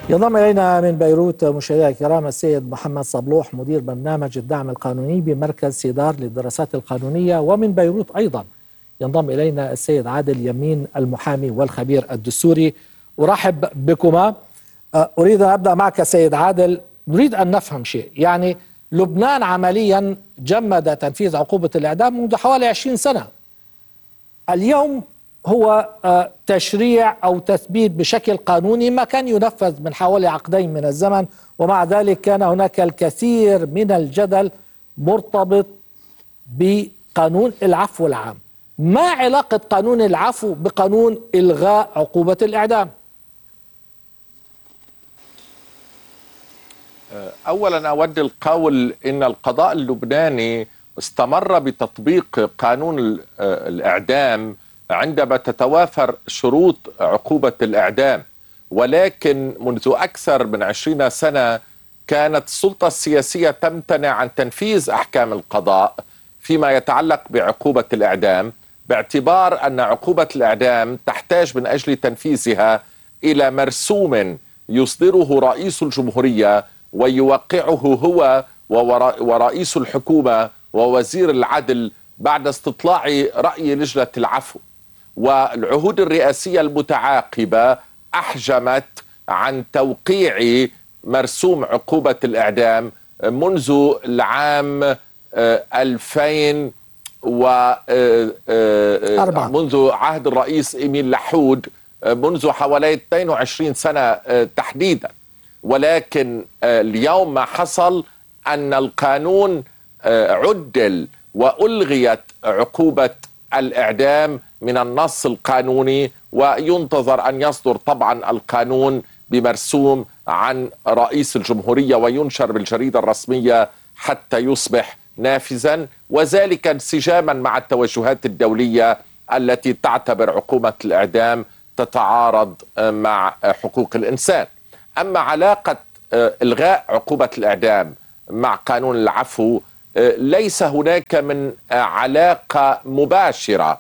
ينضم إلينا من بيروت مشاهدينا الكرام السيد محمد صبلوح مدير برنامج الدعم القانوني بمركز سيدار للدراسات القانونية، ومن بيروت أيضا ينضم إلينا السيد عادل يمين المحامي والخبير الدستوري. أرحب بكما. أريد أن أبدأ معك سيد عادل. نريد أن نفهم شيء، يعني لبنان عمليا جمد تنفيذ عقوبة الإعدام منذ حوالي 20 سنة. اليوم هو تشريع أو تثبيت بشكل قانوني ما كان ينفذ من حوالي عقدين من الزمن، ومع ذلك كان هناك الكثير من الجدل مرتبط بقانون العفو العام. ما علاقة قانون العفو بقانون إلغاء عقوبة الإعدام؟ أولا أود القول إن القضاء اللبناني استمر بتطبيق قانون الإعدام عندما تتوافر شروط عقوبة الإعدام، ولكن منذ أكثر من 20 سنة كانت السلطة السياسية تمتنع عن تنفيذ أحكام القضاء فيما يتعلق بعقوبة الإعدام، باعتبار أن عقوبة الإعدام تحتاج من أجل تنفيذها إلى مرسوم يصدره رئيس الجمهورية ويوقعه هو ورئيس الحكومة ووزير العدل بعد استطلاع رأي لجنة العفو. والعهود الرئاسية المتعاقبة أحجمت عن توقيع مرسوم عقوبة الإعدام منذ العام 2000 منذ عهد الرئيس إميل لحود، منذ حوالي 22 سنة تحديدا. ولكن اليوم ما حصل أن القانون عدل وألغيت عقوبة الإعدام من النص القانوني، وينتظر أن يصدر طبعا القانون بمرسوم عن رئيس الجمهورية وينشر بالجريدة الرسمية حتى يصبح نافذا، وذلك انسجاما مع التوجهات الدولية التي تعتبر عقوبة الإعدام تتعارض مع حقوق الإنسان. أما علاقة إلغاء عقوبة الإعدام مع قانون العفو، ليس هناك من علاقة مباشرة،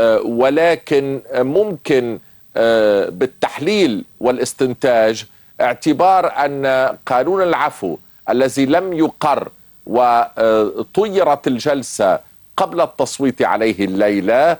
ولكن ممكن بالتحليل والاستنتاج اعتبار أن قانون العفو الذي لم يقر وطيرت الجلسة قبل التصويت عليه الليلة،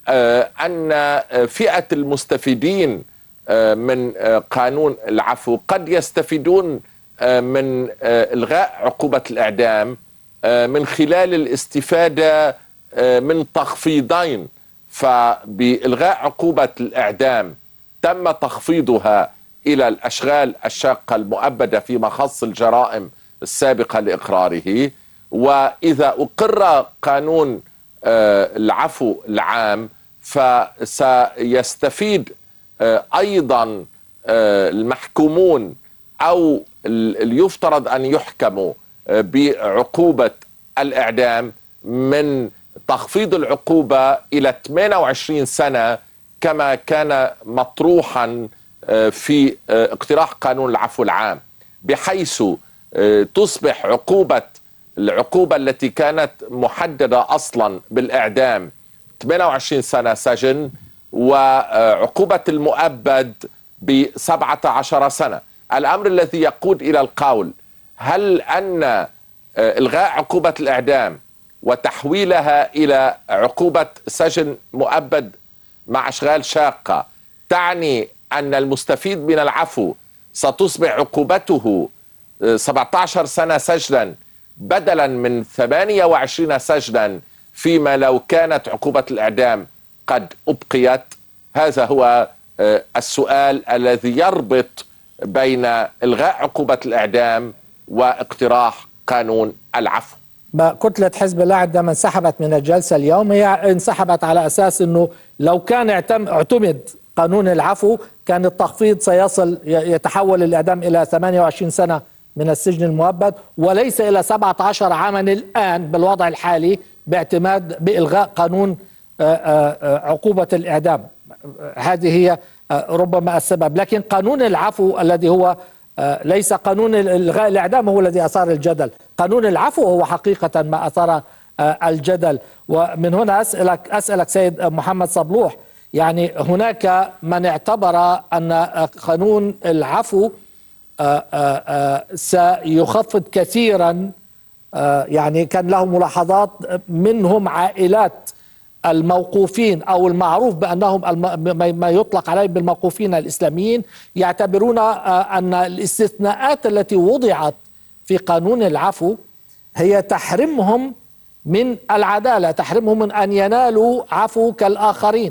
أن فئة المستفيدين من قانون العفو قد يستفيدون من إلغاء عقوبة الإعدام من خلال الاستفادة من تخفيضين. فبإلغاء عقوبة الإعدام تم تخفيضها إلى الأشغال الشاقة المؤبدة فيما خص الجرائم السابقة لإقراره، وإذا أقر قانون العفو العام فسيستفيد أيضا المحكومون أو اللي يفترض أن يحكموا بعقوبة الإعدام من تخفيض العقوبة إلى 28 سنة كما كان مطروحا في اقتراح قانون العفو العام، بحيث تصبح العقوبة التي كانت محددة أصلا بالإعدام 28 سنة سجن، وعقوبة المؤبد ب17 سنة. الأمر الذي يقود إلى القول هل أن إلغاء عقوبة الإعدام وتحويلها إلى عقوبة سجن مؤبد مع أشغال شاقة تعني أن المستفيد من العفو ستصبح عقوبته 17 سنة سجنا بدلا من 28 سجنا، فيما لو كانت عقوبة الإعدام قد أبقيت؟ هذا هو السؤال الذي يربط بين إلغاء عقوبة الإعدام واقتراح قانون العفو. كتلة حزب الله عندما انسحبت من الجلسة اليوم هي انسحبت على أساس أنه لو كان اعتمد قانون العفو كان التخفيض سيصل يتحول الإعدام إلى 28 سنة من السجن المؤبد وليس إلى 17 عاما الآن بالوضع الحالي باعتماد بإلغاء قانون عقوبة الإعدام. هذه هي ربما السبب. لكن قانون العفو الذي هو ليس قانون إلغاء الإعدام هو الذي أثار الجدل، قانون العفو هو حقيقة ما أثار الجدل. ومن هنا أسألك سيد محمد صبلوح، يعني هناك من اعتبر أن قانون العفو سيخفض كثيرا. يعني كان له ملاحظات منهم عائلات الموقوفين أو المعروف بأنهم ما يطلق عليهم بالموقوفين الإسلاميين، يعتبرون أن الاستثناءات التي وضعت في قانون العفو هي تحرمهم من العدالة، تحرمهم من أن ينالوا عفو كالآخرين.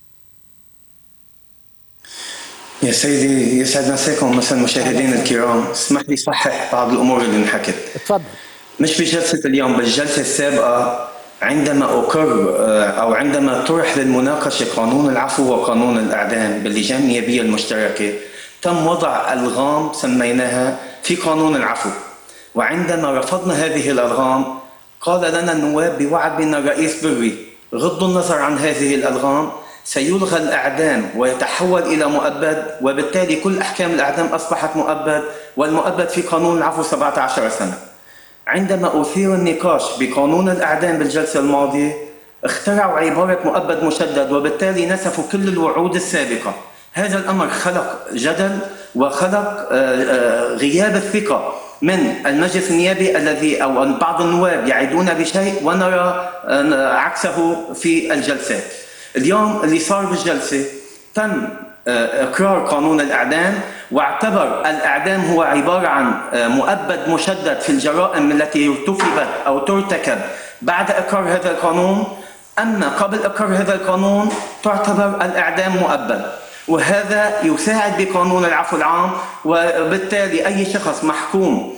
يا سيدي يسعد مساكم مساء المشاهدين الكرام. اسمح لي صحح بعض الأمور اللي انحكت. اتفضل. مش بجلسة اليوم، بالجلسة السابقة عندما أقر أو عندما طرح للمناقشة قانون العفو وقانون الإعدام باللجان النيابية المشتركة، تم وضع ألغام سميناها في قانون العفو، وعندما رفضنا هذه الألغام قال لنا النواب بوعد من الرئيس بري غض النظر عن هذه الألغام سيلغى الإعدام ويتحول إلى مؤبد، وبالتالي كل أحكام الإعدام أصبحت مؤبد، والمؤبد في قانون العفو 17 سنة. عندما أثير النقاش بقانون الإعدام بالجلسة الماضية اخترعوا عبارة مؤبد مشدد، وبالتالي نسفوا كل الوعود السابقة. هذا الأمر خلق جدل وخلق غياب الثقة من المجلس النيابي الذي أو بعض النواب يعدون بشيء ونرى عكسه في الجلسات. اليوم اللي صار بالجلسة تم إقرار قانون الإعدام، واعتبر الإعدام هو عبارة عن مؤبد مشدد في الجرائم التي ارتكبت أو ترتكب بعد إقرار هذا القانون، أما قبل إقرار هذا القانون تعتبر الإعدام مؤبد. وهذا يساعد بقانون العفو العام، وبالتالي أي شخص محكوم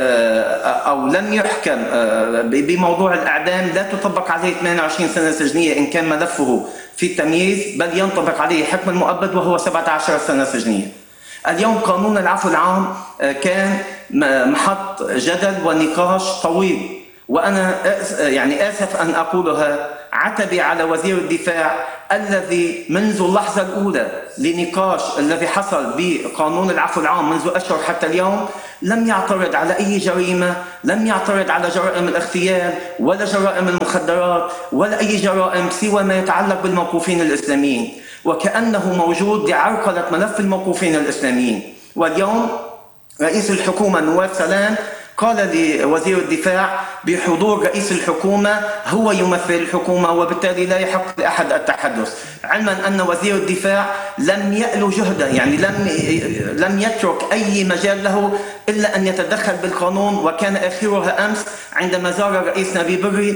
أو لم يحكم بموضوع الإعدام لا تطبق عليه 28 سنة سجنية إن كان ملفه في التمييز، بل ينطبق عليه حكم المؤبد وهو 17 سنة سجنية. اليوم قانون العفو العام كان محط جدل ونقاش طويل، وأنا يعني آسف أن أقولها، عتبي على وزير الدفاع الذي منذ اللحظة الأولى لنقاش الذي حصل بقانون العفو العام منذ أشهر حتى اليوم لم يعترض على أي جريمة، لم يعترض على جرائم الاغتيال ولا جرائم المخدرات ولا أي جرائم سوى ما يتعلق بالموقوفين الإسلاميين، وكأنه موجود لعرقلة ملف الموقوفين الإسلاميين. واليوم رئيس الحكومة نواف سلام قال لوزير الدفاع بحضور رئيس الحكومة هو يمثل الحكومة وبالتالي لا يحق لأحد التحدث، علما أن وزير الدفاع لم يألو جهده، يعني لم يترك أي مجال له إلا أن يتدخل بالقانون، وكان آخرها أمس عندما زار الرئيس نبيل بري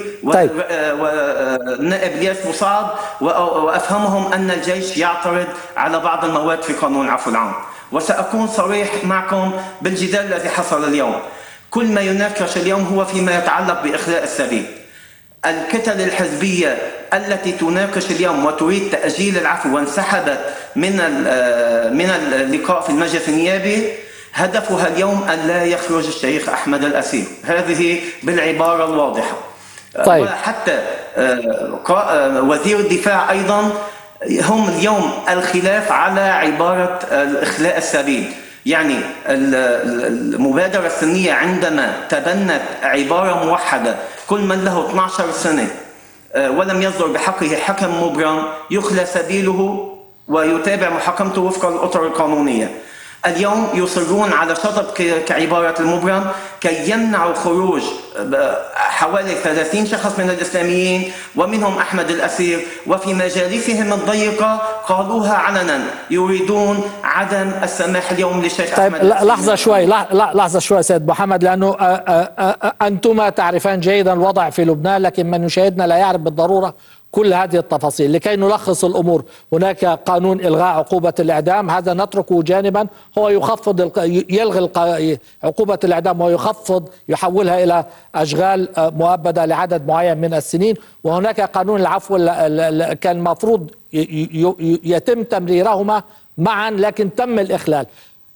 والنائب الياس بوصعب وأفهمهم أن الجيش يعترض على بعض المواد في قانون العفو العام. وسأكون صريح معكم بالجدال الذي حصل اليوم، كل ما يناقش اليوم هو فيما يتعلق بإخلاء السبيل. الكتل الحزبية التي تناقش اليوم وتريد تأجيل العفو وانسحبت من اللقاء في المجلس النيابي هدفها اليوم أن لا يخرج الشيخ أحمد الأسير، هذه بالعبارة الواضحة. طيب. وحتى وزير الدفاع أيضا هم اليوم الخلاف على عبارة إخلاء السبيل، يعني المبادرة السنية عندما تبنت عبارة موحدة كل من له 12 سنة ولم يصدر بحقه حكم مبرم يخلى سبيله ويتابع محاكمته وفق الأطر القانونية. اليوم يصرون على شطب كعبارة المبرم كي يمنعوا خروج حوالي 30 شخص من الإسلاميين ومنهم أحمد الأسير، وفي مجالسهم الضيقة قالوها علنا يريدون عدم السماح اليوم للشيخ طيب أحمد الأسير. لحظة شوي سيد محمد، لأنه أنتما تعرفان جيدا الوضع في لبنان، لكن من يشاهدنا لا يعرف بالضرورة كل هذه التفاصيل. لكي نلخص الأمور، هناك قانون إلغاء عقوبة الإعدام، هذا نتركه جانبا، هو يلغي عقوبة الإعدام ويخفض يحولها إلى أشغال مؤبدة لعدد معين من السنين. وهناك قانون العفو كان المفروض يتم تمريرهما معا لكن تم الإخلال.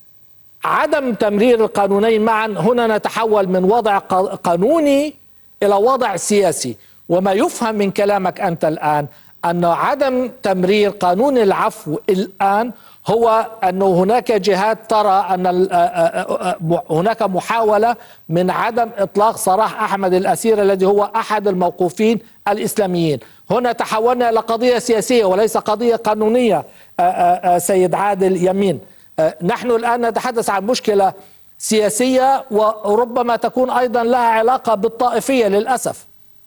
عدم تمرير القانونين معا، هنا نتحول من وضع قانوني إلى وضع سياسي. وما يفهم من كلامك أنت الآن أن عدم تمرير قانون العفو الآن هو أن هناك جهات ترى أن هناك محاولة من عدم إطلاق سراح أحمد الأسير الذي هو أحد الموقوفين الإسلاميين. هنا تحولنا إلى قضية سياسية وليس قضية قانونية. سيد عادل يمين، نحن الآن نتحدث عن مشكلة سياسية وربما تكون أيضا لها علاقة بالطائفية للأسف.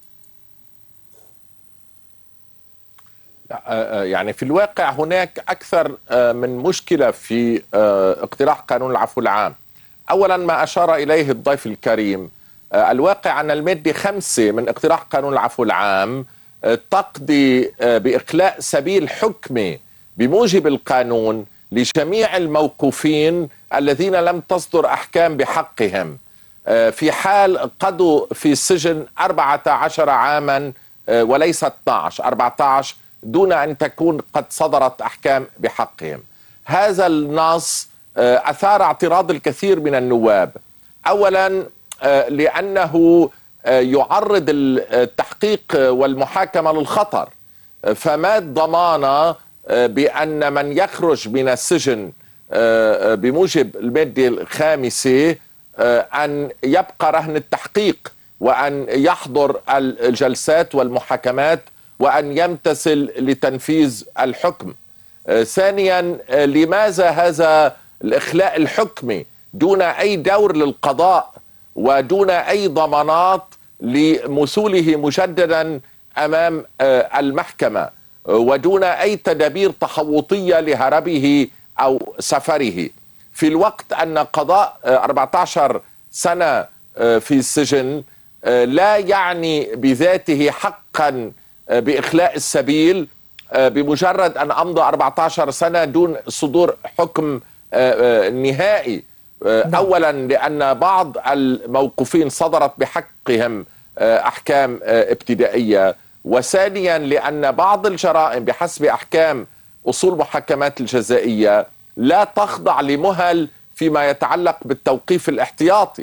يعني في الواقع هناك أكثر من مشكلة في اقتراح قانون العفو العام. أولا ما أشار إليه الضيف الكريم، الواقع أن المادة 5 من اقتراح قانون العفو العام تقضي بإخلاء سبيل حكمي بموجب القانون لجميع الموقوفين الذين لم تصدر أحكام بحقهم في حال قضوا في السجن 14 عاما وليس 12 14 دون أن تكون قد صدرت أحكام بحقهم. هذا النص أثار اعتراض الكثير من النواب، أولا لأنه يعرض التحقيق والمحاكمة للخطر، فما الضمانة بأن من يخرج من السجن بموجب المادة 5 أن يبقى رهن التحقيق وأن يحضر الجلسات والمحاكمات وأن يمتثل لتنفيذ الحكم. ثانيا لماذا هذا الإخلاء الحكمي دون أي دور للقضاء ودون أي ضمانات لمثوله مجددا أمام المحكمة ودون أي تدابير تحوطية لهربه أو سفره، في الوقت أن قضاء 14 سنة في السجن لا يعني بذاته حقا بإخلاء السبيل بمجرد أن أمضى 14 سنة دون صدور حكم نهائي. أولا لأن بعض الموقوفين صدرت بحقهم أحكام ابتدائية، وثانيا لأن بعض الجرائم بحسب أحكام أصول محاكمات الجزائية لا تخضع لمهل فيما يتعلق بالتوقيف الاحتياطي.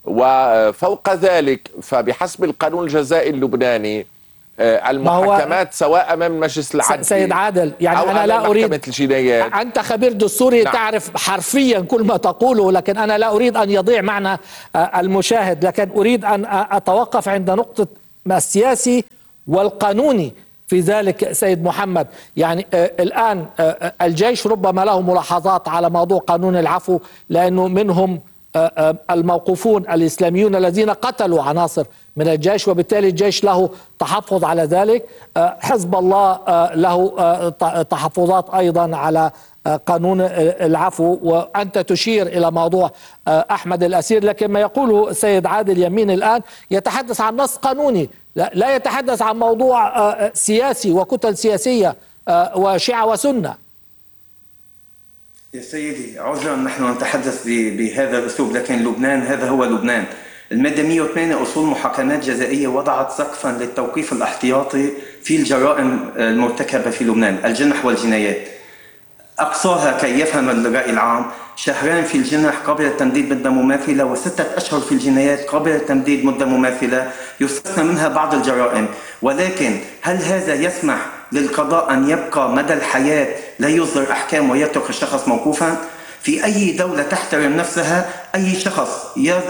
وفوق ذلك فبحسب القانون الجزائي اللبناني المحاكمات سواء امام المجلس العدلي سيد عادل، يعني أو انا لا اريد الجنايات. انت خبير دستوري، نعم. تعرف حرفيا كل ما تقوله، لكن انا لا اريد ان يضيع معنا المشاهد، لكن اريد ان اتوقف عند نقطة ما السياسي والقانوني في ذلك. سيد محمد، يعني الان الجيش ربما له ملاحظات على موضوع قانون العفو، لانه منهم الموقوفون الإسلاميون الذين قتلوا عناصر من الجيش، وبالتالي الجيش له تحفظ على ذلك. حزب الله له تحفظات أيضا على قانون العفو، وأنت تشير إلى موضوع أحمد الأسير، لكن ما يقوله السيد عادل يمين الآن يتحدث عن نص قانوني، لا يتحدث عن موضوع سياسي وكتل سياسية وشيعة وسنة. يا سيدي عذرا نحن نتحدث بهذا الأسلوب، لكن لبنان هذا هو لبنان. المادة 108 أصول محاكمات جزائية وضعت سقفا للتوقيف الاحتياطي في الجرائم المرتكبة في لبنان، الجنح والجنايات. أقصاها كي يفهم الرأي العام 2 شهر في الجنح قبل التمديد مدة مماثلة، و6 أشهر في الجنايات قبل التمديد مدة مماثلة، يستثنى منها بعض الجرائم. ولكن هل هذا يسمح للقضاء أن يبقى مدى الحياة لا يصدر أحكام ويترك الشخص موقوفا؟ في أي دولة تحترم نفسها أي شخص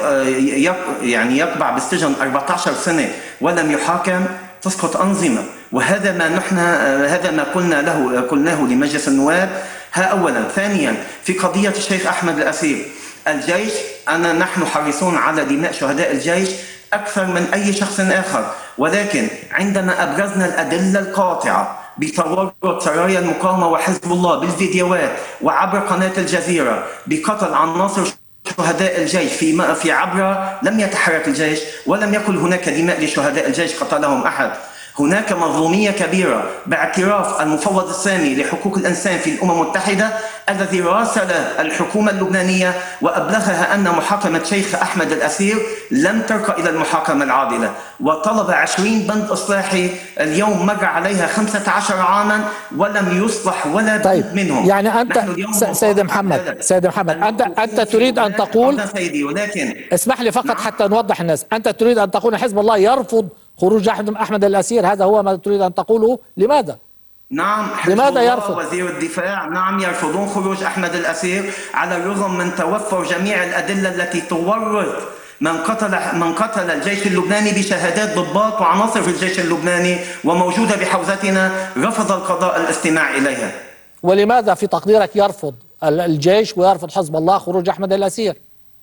يعني يقبع بالسجن 14 سنة ولم يحاكم تسقط أنظمة. وهذا ما قلناه لمجلس النواب. أولا. ثانيا، في قضية الشيخ أحمد الأسير، الجيش نحن حريصون على دماء شهداء الجيش أكثر من أي شخص آخر، ولكن عندما أبرزنا الأدلة القاطعة بتورط سرايا المقاومة وحزب الله بالفيديوهات وعبر قناة الجزيرة بقتل عناصر شهداء الجيش في عبرة، لم يتحرك الجيش ولم يكن هناك دماء لشهداء الجيش قتلهم أحد. هناك مظلومية كبيرة باعتراف المفوض السامي لحقوق الإنسان في الأمم المتحدة الذي راسل الحكومة اللبنانية وأبلغها أن محاكمة شيخ أحمد الأسير لم ترقى إلى المحاكمة العادلة، وطلب 20 بند إصلاحي. اليوم مر عليها 15 عاما ولم يصلح ولا بند منهم. يعني أنت سيد محمد أنت تريد أن تقول، سيدي، ولكن اسمح لي فقط حتى نوضح الناس، أنت تريد أن تقول حزب الله يرفض خروج أحمد الأسير؟ هذا هو ما تريد أن تقوله؟ لماذا؟ نعم، لماذا يرفض؟ وزير الدفاع نعم يرفضون خروج أحمد الأسير على الرغم من توفر جميع الأدلة التي تورط من قتل الجيش اللبناني بشهادات ضباط وعناصر في الجيش اللبناني وموجودة بحوزتنا. رفض القضاء الاستماع إليها. ولماذا في تقديرك يرفض الجيش ويرفض حزب الله خروج أحمد الأسير؟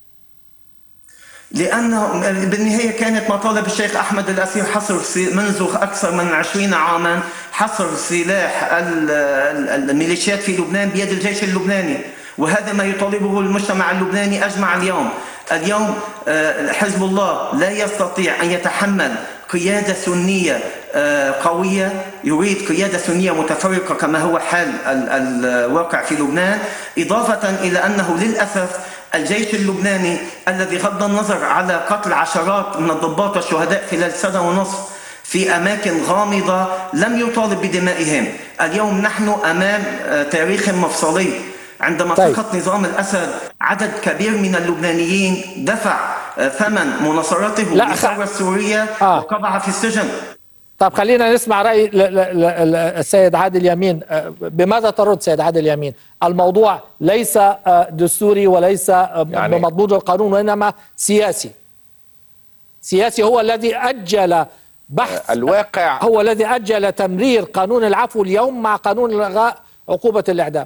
لأنه بالنهاية كانت مطالب الشيخ أحمد الأسير حصر منذ أكثر من 20 عاما، حصر سلاح الميليشيات في لبنان بيد الجيش اللبناني، وهذا ما يطالبه المجتمع اللبناني أجمع اليوم. اليوم حزب الله لا يستطيع أن يتحمل قيادة سنية قوية، يريد قيادة سنية متفرقة كما هو حال الواقع في لبنان، إضافة إلى أنه للأسف الجيش اللبناني الذي غض النظر على قتل عشرات من الضباط والشهداء خلال 1.5 سنة في أماكن غامضة لم يطالب بدمائهم. اليوم نحن أمام تاريخ مفصلي. عندما سقط نظام الأسد عدد كبير من اللبنانيين دفع ثمن مناصرته للثورة السورية وقضى في السجن. طب خلينا نسمع رأي السيد عادل يمين. بماذا ترد سيد عادل يمين؟ الموضوع ليس دستوري وليس بمضمون القانون، وإنما سياسي. سياسي هو الذي أجل بحث الواقع، هو الذي أجل تمرير قانون العفو اليوم مع قانون إلغاء عقوبة الإعدام.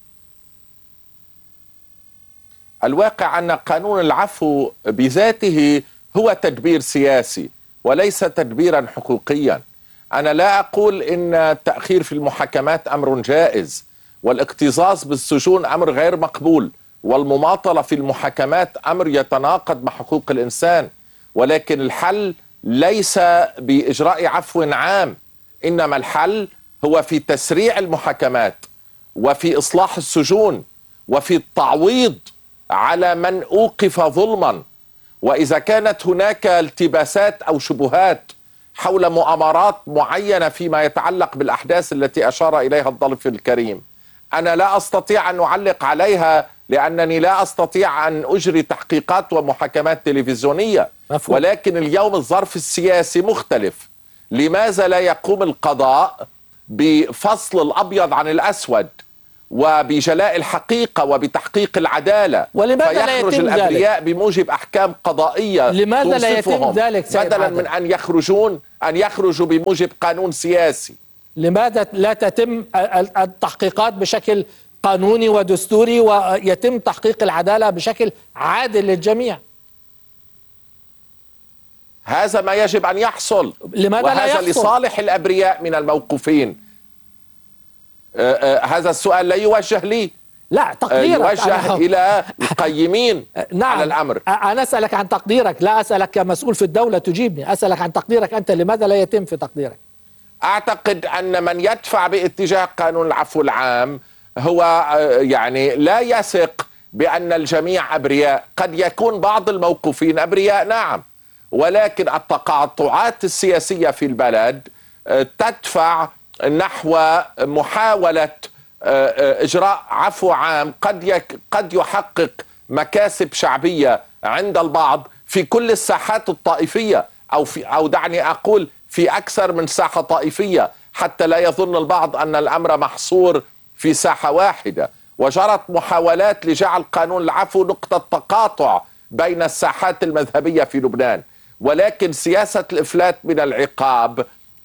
الواقع أن قانون العفو بذاته هو تدبير سياسي وليس تدبيرا حقوقيا. أنا لا أقول إن التأخير في المحاكمات أمر جائز، والاكتظاظ بالسجون أمر غير مقبول، والمماطلة في المحاكمات أمر يتناقض مع حقوق الإنسان، ولكن الحل ليس بإجراء عفو عام، إنما الحل هو في تسريع المحاكمات وفي إصلاح السجون وفي التعويض على من أوقف ظلما. وإذا كانت هناك التباسات أو شبهات حول مؤامرات معينة فيما يتعلق بالأحداث التي أشار إليها الضيف الكريم، أنا لا أستطيع أن أعلق عليها، لأنني لا أستطيع أن أجري تحقيقات ومحاكمات تلفزيونية. ولكن اليوم الظرف السياسي مختلف. لماذا لا يقوم القضاء بفصل الأبيض عن الأسود وبجلاء الحقيقة وبتحقيق العدالة، ولماذا لا يتم الأبرياء ذلك؟ بموجب أحكام قضائية لماذا لا يتم ذلك بدلا من أن يخرجوا بموجب قانون سياسي؟ لماذا لا تتم التحقيقات بشكل قانوني ودستوري ويتم تحقيق العدالة بشكل عادل للجميع؟ هذا ما يجب أن يحصل. لماذا لا يحصل؟ وهذا لصالح الأبرياء من الموقوفين. هذا السؤال لا يوجه لي، لا، تقديرك يوجه إلى القيمين نعم. على الأمر. أنا أسألك عن تقديرك، لا أسألك كمسؤول في الدولة تجيبني، أسألك عن تقديرك أنت. لماذا لا يتم في تقديرك؟ أعتقد أن من يدفع باتجاه قانون العفو العام هو يعني لا يثق بأن الجميع أبرياء. قد يكون بعض الموقوفين أبرياء، نعم، ولكن التقاطعات السياسية في البلد تدفع نحو محاولة إجراء عفو عام قد يحقق مكاسب شعبية عند البعض في كل الساحات الطائفية، أو دعني أقول في أكثر من ساحة طائفية، حتى لا يظن البعض أن الأمر محصور في ساحة واحدة. وجرت محاولات لجعل قانون العفو نقطة تقاطع بين الساحات المذهبية في لبنان، ولكن سياسة الإفلات من العقاب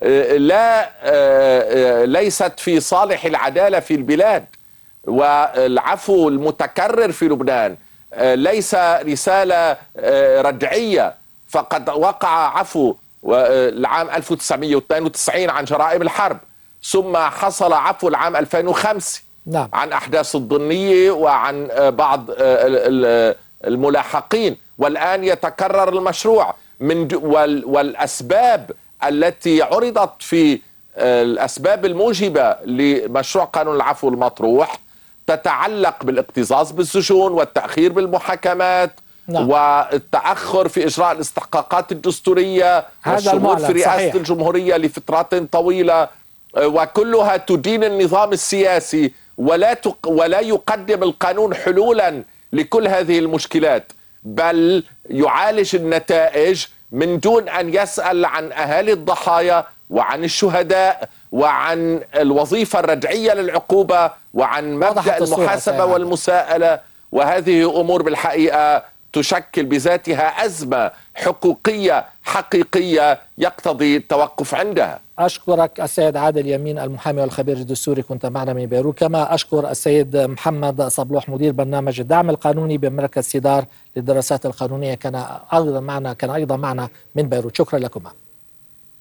ليست في صالح العدالة في البلاد. والعفو المتكرر في لبنان ليس رسالة ردعية، فقد وقع عفو العام 1992 عن جرائم الحرب، ثم حصل عفو العام 2005 نعم. عن أحداث الضنية وعن بعض الملاحقين، والآن يتكرر المشروع والأسباب التي عرضت في الأسباب الموجبة لمشروع قانون العفو المطروح تتعلق بالاكتظاظ بالسجون والتأخير بالمحاكمات نعم. والتأخر في إجراء الاستحقاقات الدستورية والشغل في رئاسة صحيح. الجمهورية لفترات طويلة، وكلها تدين النظام السياسي ولا يقدم القانون حلولا لكل هذه المشكلات، بل يعالج النتائج من دون أن يسأل عن أهالي الضحايا وعن الشهداء وعن الوظيفة الردعية للعقوبة وعن مبدأ المحاسبة والمساءلة. وهذه أمور بالحقيقة تشكل بذاتها أزمة حقوقية حقيقية يقتضي التوقف عندها. أشكرك السيد عادل يمين المحامي والخبير الدستوري، كنت معنا من بيروت. كما أشكر السيد محمد صبلوح مدير برنامج الدعم القانوني بمركز سيدار للدراسات القانونية، كان أيضا معنا من بيروت. شكرا لكما.